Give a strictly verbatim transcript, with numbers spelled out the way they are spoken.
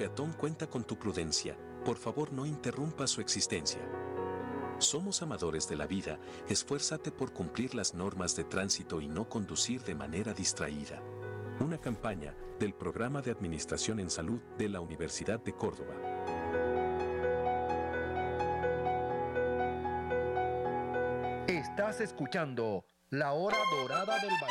peatón cuenta con tu prudencia. Por favor, no interrumpa su existencia. Somos amadores de la vida, esfuérzate por cumplir las normas de tránsito y no conducir de manera distraída. Una campaña del Programa de Administración en Salud de la Universidad de Córdoba. Estás escuchando La Hora Dorada del Valle.